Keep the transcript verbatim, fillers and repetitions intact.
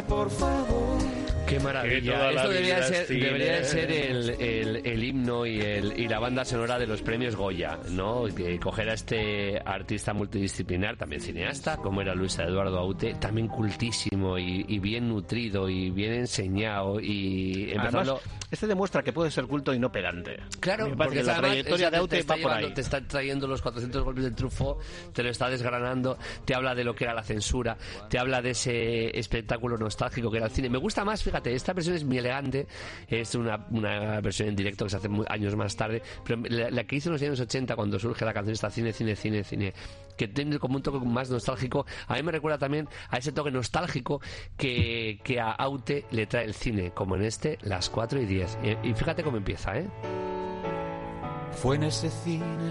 por favor. Qué maravilla. Esto debería ser, debería de ser el, el, el himno y, el, y la banda sonora de los premios Goya, ¿no? Que coger a este artista multidisciplinar, también cineasta, como era Luis Eduardo Aute, también cultísimo y, y bien nutrido y bien enseñado y empezando... Además, este demuestra que puede ser culto y no pedante. Claro, porque la trayectoria de Aute va por ahí. Te está trayendo los cuatrocientos golpes de Truffaut, te lo está desgranando, te habla de lo que era la censura, te habla de ese espectáculo nostálgico que era el cine. Me gusta más, fíjate, esta versión es muy elegante, es una, una versión en directo que se hace muy, años más tarde, pero la, la que hizo en los años ochenta, cuando surge la canción esta cine, cine, cine, cine, que tiene como un toque más nostálgico, a mí me recuerda también a ese toque nostálgico que, que a Aute le trae el cine, como en este, Las cuatro y diez. Y, y fíjate cómo empieza, ¿eh? Fue en ese cine